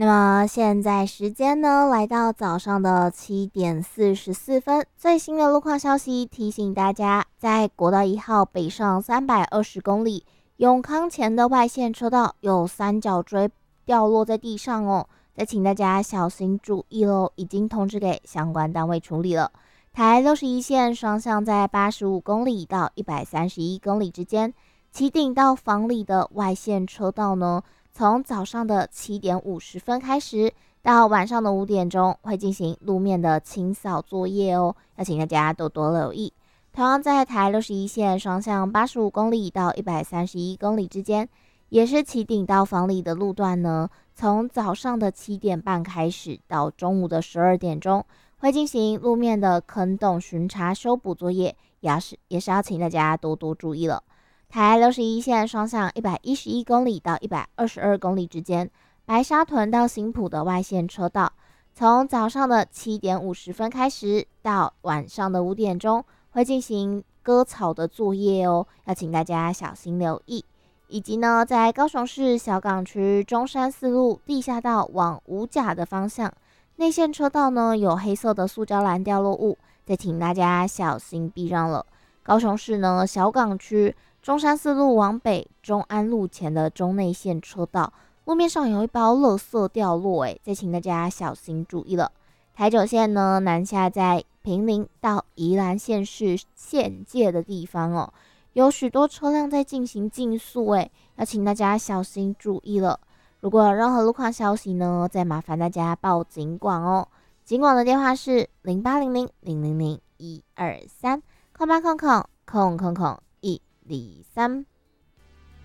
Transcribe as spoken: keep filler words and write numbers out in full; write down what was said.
那么现在时间呢，来到早上的七点四十四分。最新的路况消息提醒大家，在国道一号北上三百二十公里，永康前的外线车道有三角锥掉落在地上哦，再请大家小心注意喽，已经通知给相关单位处理了。台六十一线双向在八十五公里到一百三十一公里之间，旗顶到房里的外线车道呢，从早上的七点五十分开始，到晚上的五点钟会进行路面的清扫作业哦，要请大家多多留意。同样在台六十一线双向八十五公里到一百三十一公里之间，也是旗顶到房里的路段呢，从早上的七点半开始到中午的十二点钟，会进行路面的坑洞巡查修补作业，也是也是要请大家多多注意了。台六十一线双向一百一十一公里到一百二十二公里之间，白沙屯到新埔的外线车道，从早上的七点五十分开始到晚上的五点钟，会进行割草的作业哦，要请大家小心留意。以及呢，在高雄市小港区中山四路地下道往五甲的方向，内线车道呢有黑色的塑胶篮掉落物，再请大家小心避让了。高雄市呢小港区中山四路往北中安路前的中内线车道，路面上有一包垃圾掉落，诶，再请大家小心注意了。台九线呢南下在平林到宜兰县市县界的地方哦，有许多车辆在进行竞速，诶，要请大家小心注意了。如果有任何路况消息呢，再麻烦大家报警广哦。警广的电话是零八零零零零零一二三空八空空空空空一二三。